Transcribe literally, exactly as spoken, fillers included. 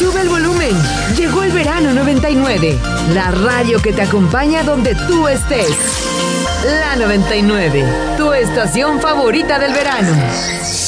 Sube el volumen. Llegó el verano noventa y nueve. La radio que te acompaña donde tú estés. La noventa y nueve, tu estación favorita del verano.